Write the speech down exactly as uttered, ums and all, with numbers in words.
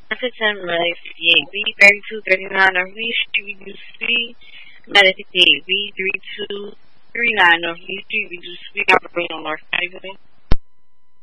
ten, Medic fifty-eight, B thirty-two thirty-nine North Lee Street, reduce speed. Medic fifty-eight, B thirty-two thirty-nine North Lee Street, reduce speed, operating on North Highway.